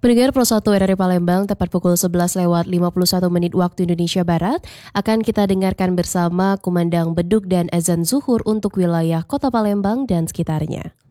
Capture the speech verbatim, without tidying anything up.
Pendengar Pro satu R R I Palembang, tepat pukul sebelas lewat lima puluh satu menit waktu Indonesia Barat, akan kita dengarkan bersama kumandang beduk dan azan zuhur untuk wilayah Kota Palembang dan sekitarnya.